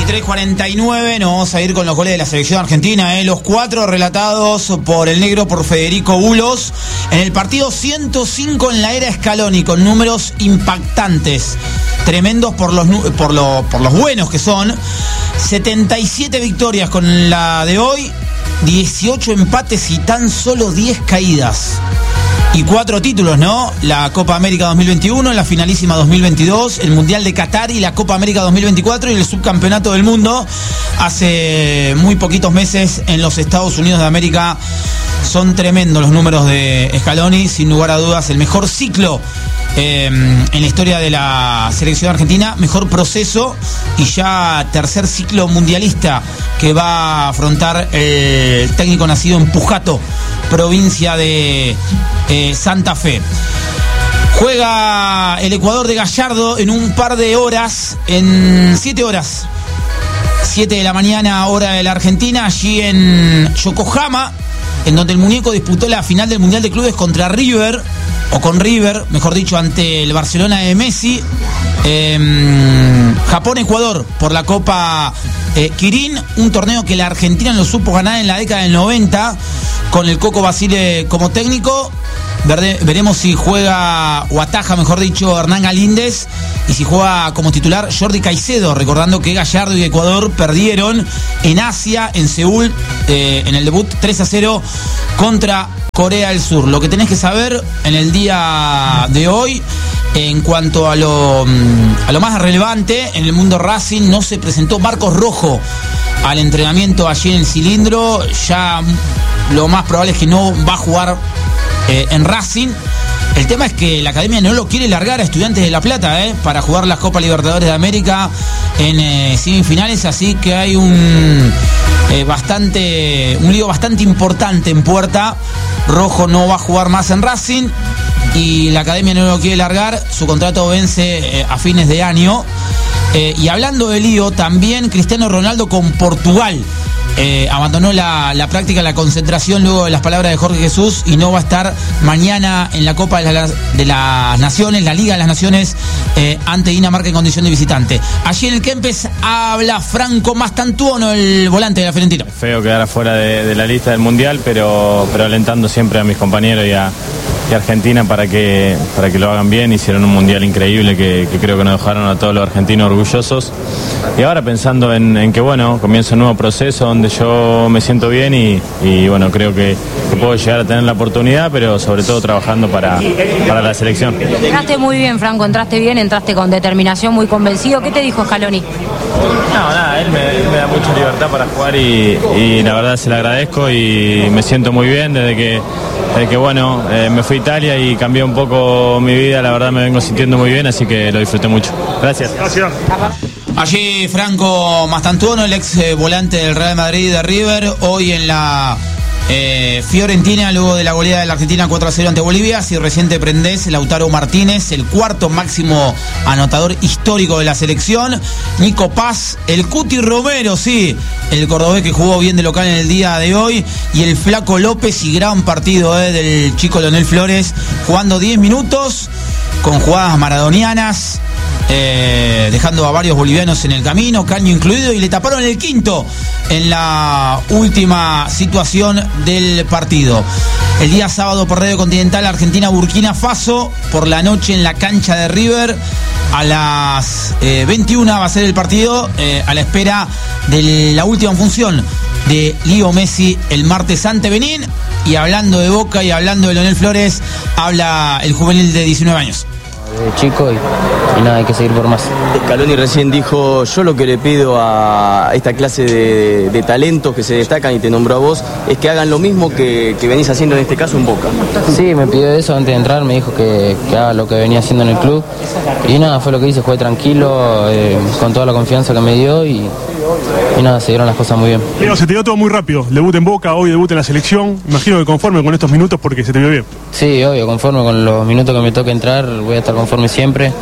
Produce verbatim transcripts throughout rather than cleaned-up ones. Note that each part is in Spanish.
veintitrés cuarenta y nueve, nos vamos a ir con los goles de la selección argentina, ¿eh? Los cuatro relatados por el negro, por Federico Bulos, en el partido ciento cinco en la era Scaloni, con números impactantes, tremendos por los, por lo, por los buenos que son. setenta y siete victorias con la de hoy, dieciocho empates y tan solo diez caídas. Y cuatro títulos, ¿no? La Copa América dos mil veintiuno, la finalísima dos mil veintidós, el Mundial de Qatar y la Copa América dos mil veinticuatro y el subcampeonato del mundo hace muy poquitos meses en los Estados Unidos de América. Son tremendos los números de Scaloni, sin lugar a dudas, el mejor ciclo eh, en la historia de la selección argentina, mejor proceso y ya tercer ciclo mundialista que va a afrontar el técnico nacido en Pujato, provincia de eh, Santa Fe. Juega el Ecuador de Gallardo en un par de horas, en siete horas, siete de la mañana, hora de la Argentina, allí en Yokohama, en donde el muñeco disputó la final del Mundial de Clubes contra River, o con River, mejor dicho, ante el Barcelona de Messi. Eh, Japón-Ecuador por la Copa eh, Kirin, un torneo que la Argentina lo supo ganar en la década del noventa, con el Coco Basile como técnico. Verde, veremos si juega o ataja, mejor dicho, Hernán Galíndez, y si juega como titular Jordi Caicedo, recordando que Gallardo y Ecuador perdieron en Asia, en Seúl, eh, en el debut tres a cero contra Corea del Sur. Lo que tenés que saber en el día de hoy, en cuanto a lo, a lo más relevante, en el mundo Racing no se presentó Marcos Rojo al entrenamiento allí en el cilindro. Ya lo más probable es que no va a jugar eh, en Racing. El tema es que la academia no lo quiere largar a Estudiantes de La Plata eh, para jugar las Copas Libertadores de América en eh, semifinales, así que hay un eh, bastante un lío bastante importante en puerta. Rojo no va a jugar más en Racing y la academia no lo quiere largar. Su contrato vence eh, a fines de año. Eh, y hablando de lío, también Cristiano Ronaldo con Portugal. Eh, abandonó la, la práctica, la concentración luego de las palabras de Jorge Jesús y no va a estar mañana en la Copa de, la, de las Naciones, la Liga de las Naciones, eh, ante Dinamarca en condición de visitante. Allí en el Kempes habla Franco Mastantuono, el volante de la Fiorentina. Feo quedar afuera de, de la lista del Mundial, pero, pero alentando siempre a mis compañeros y a, y a Argentina para que, para que lo hagan bien. Hicieron un Mundial increíble que, que creo que nos dejaron a todos los argentinos orgullosos. Y ahora pensando en, en que, bueno, comienza un nuevo proceso donde yo me siento bien y, y bueno, creo que, que puedo llegar a tener la oportunidad, pero sobre todo trabajando para, para la selección. Entraste muy bien, Franco, entraste bien, entraste con determinación, muy convencido. ¿Qué te dijo Scaloni? No, nada, él me, él me da mucha libertad para jugar y, y la verdad se le agradezco y me siento muy bien desde que, desde que bueno, eh, me fui a Italia y cambié un poco mi vida, la verdad me vengo sintiendo muy bien, así que lo disfruté mucho. Gracias. Gracias. Allí Franco Mastantuono, el ex eh, volante del Real Madrid y de River, hoy en la eh, Fiorentina, luego de la goleada de la Argentina cuatro a cero ante Bolivia. Si recién te prendés, Lautaro Martínez, el cuarto máximo anotador histórico de la selección. Nico Paz, el Cuti Romero, sí, el cordobés que jugó bien de local en el día de hoy, y el Flaco López, y gran partido eh, del chico Leonel Flores, jugando diez minutos con jugadas maradonianas. Eh, dejando a varios bolivianos en el camino, Caño incluido, y le taparon el quinto en la última situación del partido. El día sábado por Radio Continental, Argentina-Burkina Faso, por la noche en la cancha de River, a las eh, veintiuna va a ser el partido, eh, a la espera de la última función de Leo Messi el martes ante Benín. Y hablando de Boca y hablando de Leonel Flores, habla el juvenil de diecinueve años. De chico y, y nada, hay que seguir por más. Scaloni recién dijo: yo lo que le pido a esta clase de, de talentos que se destacan, y te nombró a vos, es que hagan lo mismo que, que venís haciendo en este caso en Boca. Sí, me pidió eso antes de entrar, me dijo que, que haga lo que venía haciendo en el club y nada, fue lo que hice, jugué tranquilo, eh, con toda la confianza que me dio y, y nada, se dieron las cosas muy bien. Pero se te dio todo muy rápido, debut en Boca, hoy debut en la selección, imagino que conforme con estos minutos porque se te vio bien. Sí, obvio, conforme con los minutos que me toque entrar, voy a estar conforme siempre.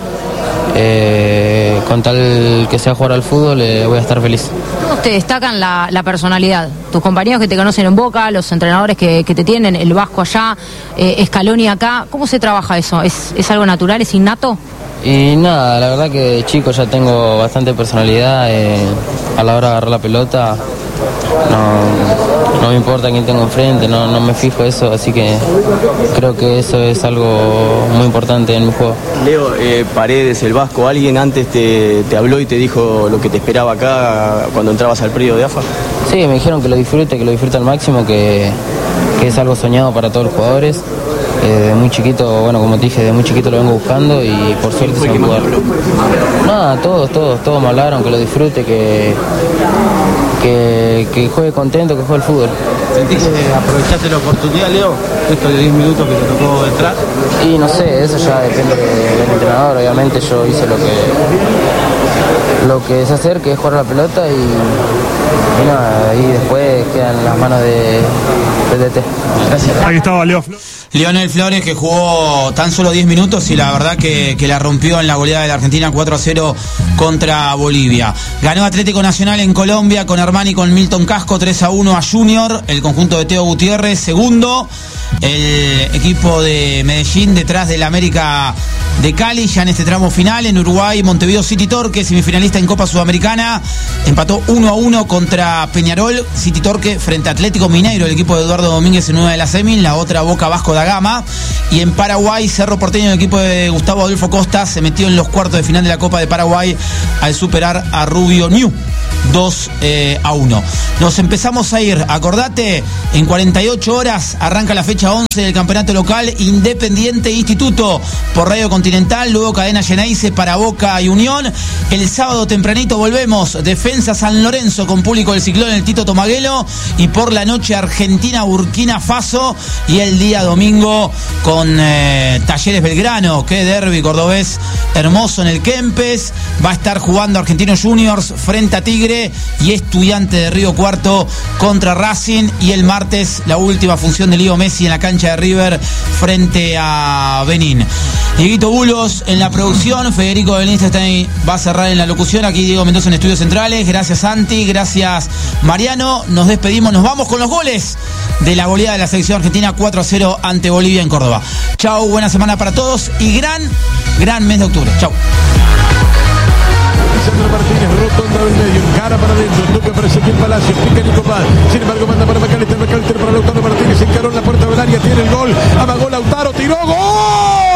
Eh, con tal que sea jugar al fútbol, eh, voy a estar feliz. Todos te destacan la, la personalidad, tus compañeros que te conocen en Boca, los entrenadores que, que te tienen, el Vasco allá, eh, Scaloni acá. ¿Cómo se trabaja eso? ¿Es, es algo natural, es innato? Y nada, la verdad que de chico ya tengo bastante personalidad, eh, a la hora de agarrar la pelota no, no me importa quién tengo enfrente, no, no me fijo eso, así que creo que eso es algo muy importante en mi juego. Leo, eh, Paredes, el Vasco, ¿alguien antes te, te habló y te dijo lo que te esperaba acá cuando entrabas al predio de A F A? Sí, me dijeron que lo disfrute, que lo disfrute al máximo, que, que es algo soñado para todos los jugadores. Eh, de muy chiquito, bueno, como te dije, de muy chiquito lo vengo buscando y por suerte se me pudo dar. Nada, todos, todos, todos me hablaron, que lo disfrute, que, que, que juegue contento, que juegue el fútbol. ¿Sentís que aprovechaste la oportunidad, Leo, estos diez minutos que te tocó entrar? Y no sé, eso ya depende del entrenador, obviamente yo hice lo que lo que es hacer, que es jugar la pelota y, y nada, y después quedan en las manos de, del D T. Gracias. Ahí estaba Leo Lionel Flores, que jugó tan solo diez minutos y la verdad que, que la rompió en la goleada de la Argentina cuatro a cero contra Bolivia. Ganó Atlético Nacional en Colombia con Armani, con Milton Casco, tres a uno a Junior, el conjunto de Teo Gutiérrez. Segundo, el equipo de Medellín detrás del América de Cali, ya en este tramo final. En Uruguay, Montevideo City Torque, semifinalista en Copa Sudamericana, empató uno a uno contra Peñarol. City Torque frente a Atlético Mineiro, el equipo de Eduardo Domínguez en una de las semis, la otra Boca Vasco da Gama. Y en Paraguay, Cerro Porteño, el equipo de Gustavo Adolfo Costa, se metió en los cuartos de final de la Copa de Paraguay al superar a Rubio Ñu dos a uno. Nos empezamos a ir, acordate, en cuarenta y ocho horas arranca la fecha once del campeonato local Independiente Instituto por Radio Continental, luego Cadena Geneise para Boca y Unión. El sábado tempranito volvemos, Defensa San Lorenzo con público del Ciclón, el Tito Tomaguelo, y por la noche Argentina Burkina Faso, y el día domingo con eh, Talleres Belgrano, que derbi cordobés hermoso en el Kempes. Va a estar jugando Argentinos Juniors frente a Tigre y Estudiante de Río Cuarto contra Racing, y el martes la última función de Leo Messi en la cancha de River frente a Benín. Dieguito Bulos en la producción, Federico Belinstein va a cerrar en la locución, aquí Diego Mendoza en Estudios Centrales. Gracias Santi, gracias Mariano, nos despedimos, nos vamos con los goles de la goleada de la selección argentina cuatro a cero ante Bolivia en Córdoba. Chau, buena semana para todos y gran, gran mes de octubre. Chau. Sandro Martínez, rotonda del medio, cara para adentro, toque para Ezequiel Palacios, pica Nico Paz, sin embargo manda para Macalester, Macalester para Lautaro Martínez, encaró en la puerta del área, tiene el gol.